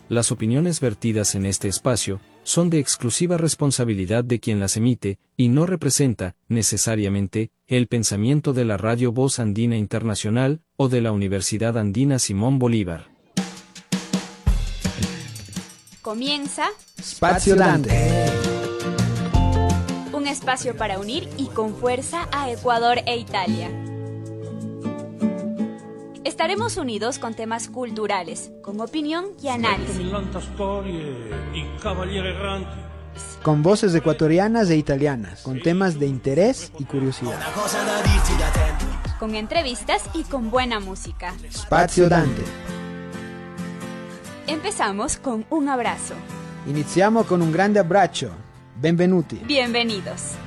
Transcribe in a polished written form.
Las opiniones vertidas en este espacio son de exclusiva responsabilidad de quien las emite, y no representa, necesariamente, el pensamiento de la Radio Voz Andina Internacional o de la Universidad Andina Simón Bolívar. Comienza Spazio Dante. Un espacio para unir y con fuerza a Ecuador e Italia. Estaremos unidos con temas culturales, con opinión y análisis. Con voces ecuatorianas e italianas, con temas de interés y curiosidad. Con entrevistas y con buena música. Spazio Dante. Empezamos con un abrazo. Iniziamo con un grande abbraccio. Benvenuti. Bienvenidos.